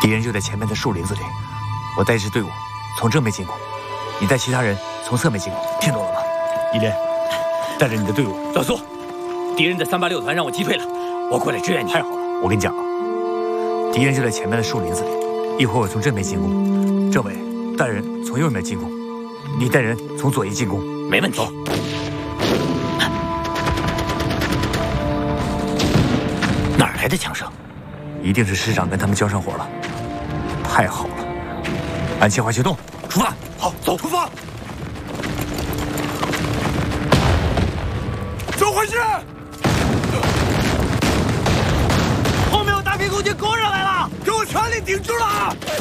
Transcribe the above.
敌人就在前面的树林子里。我带一支队伍从正面进攻，你带其他人从侧面进攻，听懂了吗？一连，带着你的队伍。 老苏，敌人的386团让我击退了，我过来支援你。 太好了，我跟你讲啊，敌人就在前面的树林子里。一会儿我从正面进攻，政委带人从右面进攻，你带人从左翼进攻。 没问题。走。哪儿来的枪声？ 一定是师长跟他们交上火了。太好了，按计划行动，出发。 好，走，出发。 怎么回事？ 后面有大批共军攻上来了， 给我全力顶住了！